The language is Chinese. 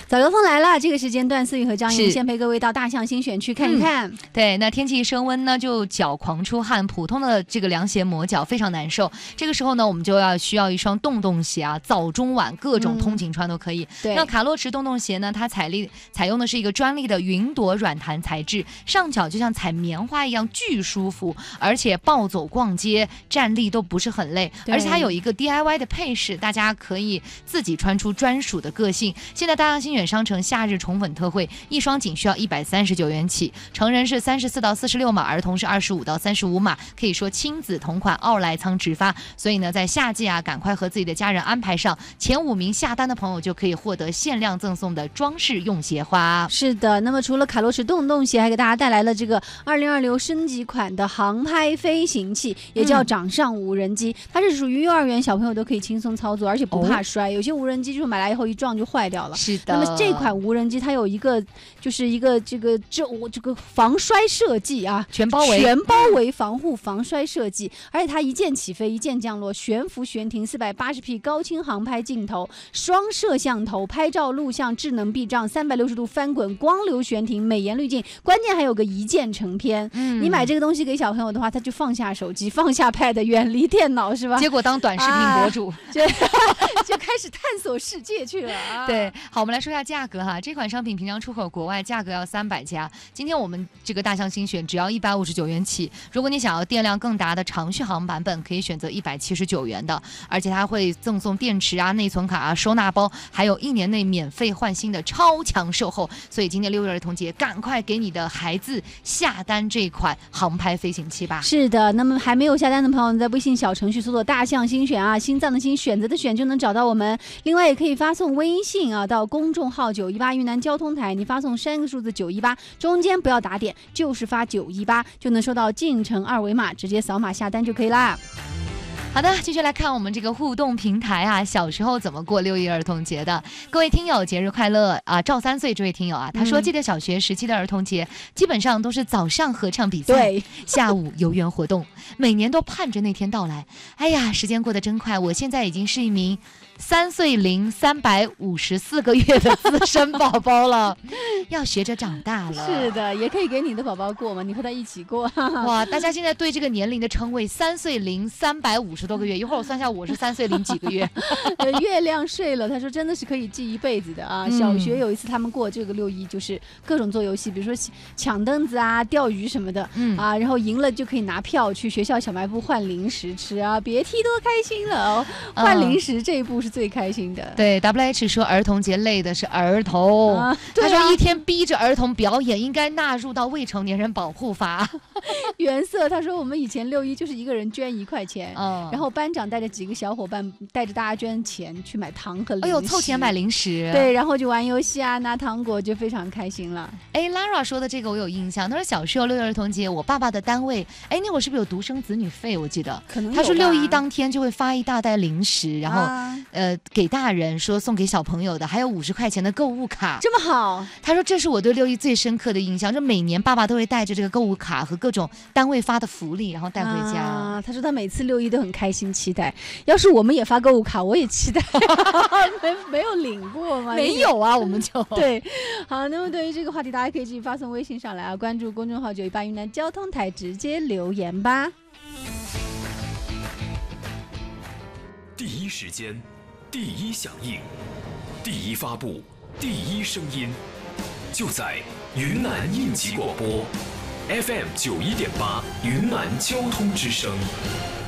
早高峰来了，这个时间段思雨和张莹先陪各位到大象新选区看一看。 对，那天气升温呢，就脚狂出汗，普通的这个凉鞋磨脚非常难受。这个时候呢，我们就需要一双洞洞鞋啊，早中晚各种通勤穿都可以。 对， 那卡洛驰洞洞鞋呢，它采用的是一个专利的云朵软弹材质，上脚就像踩棉花一样巨舒服，而且暴走逛街站立都不是很累，而且它有一个 DIY 的配饰，大家可以自己穿出专属的个性。现在大象新选商城夏日宠粉特惠，一双仅需要139元起，成人是34到46码，儿童是25到35码，可以说亲子同款，奥莱仓直发。所以呢，在夏季啊，赶快和自己的家人安排上，前5名下单的朋友就可以获得限量赠送的装饰用鞋花。 是的，那么除了卡洛驰洞洞鞋，还给大家带来了这个2026升级款的航拍飞行器，也叫掌上无人机。它是属于幼儿园小朋友都可以轻松操作，而且不怕摔。有些无人机就是买来以后一撞就坏掉了。 是的。 那么这款无人机它有一个就是一个这个防摔设计啊，全包围防护防摔设计，而且它一键起飞一键降落，悬浮悬停，480p 高清航拍镜头，双摄像头，拍照录像智能避障，360度翻滚，光流悬停，美颜滤镜，关键还有个一键成片。你买这个东西给小朋友的话，他就放下手机，放下 pad， 远离电脑，是吧？ 结果当短视频博主， 就开始探索世界去了。 对，好，我们来说一下价格哈。这款商品平常出口国外价格要300加，今天我们这个大象新选只要159元起。如果你想要电量更大的长续航版本，可以选择179元的，而且它会赠送电池啊、内存卡啊、收纳包，还有1年内免费换新的超强售后。所以今天6月儿童节，赶快给你的孩子下单这款航拍飞行器吧。 是的，那么还没有下单的朋友，在微信小程序搜索大象新选啊，心脏的心，选择的选就能找到我们。另外也可以发送微信啊到公众号918云南交通台，你发送3个数字918，中间不要打点，就是发918，就能收到进城2维码，直接扫码下单就可以啦。 好的，继续来看我们这个互动平台啊，小时候怎么过6一儿童节的？各位听友节日快乐啊！赵3岁这位听友啊，他说记得小学时期的儿童节基本上都是早上合唱比赛，对，下午游园活动，每年都盼着那天到来。哎呀，时间过得真快，我现在已经是一名3岁零354个月的资深宝宝了，要学着长大了。 是的，也可以给你的宝宝过嘛，你和他一起过。 哇，大家现在对这个年龄的称谓，3岁零350多个月，一会儿我算一下，我是3岁零几个月。 月亮睡了，他说真的是可以记一辈子的啊。小学有一次他们过这个6一，就是各种做游戏，比如说抢凳子啊、钓鱼什么的，啊，然后赢了就可以拿票去学校小卖部换零食吃啊，别提多开心了哦。换零食这一步是最开心的。 对 ，WH 说儿童节累的是儿童，他说一天逼着儿童表演，应该纳入到未成年人保护法。 原色他说我们以前6一就是一个人捐1块钱，然后班长带着几个小伙伴带着大家捐钱去买糖和零食， 哎呦，凑钱买零食， 对，然后就玩游戏啊，拿糖果，就非常开心了。 哎 ，Lara 说的这个我有印象，他说小时候6一儿童节，我爸爸的单位，哎，那会儿是不是有独生子女费？我记得， 可能他说6一当天就会发一大袋零食，然后给大人说送给小朋友的，还有50块钱的购物卡， 这么好。 他说这是我对6一最深刻的印象，就每年爸爸都会带着这个购物卡和各种单位发的福利，然后带回家。 他说他每次6一都很开心期待，要是我们也发购物卡，我也期待。没有领过吗？ 没有啊，我们就对。好，那么对于这个话题，大家可以继续发送微信上来啊，关注公众号918云南交通台，直接留言吧。 第一时间，第一响应，第一发布，第一声音，就在云南应急广播 FM 91.8云南交通之声。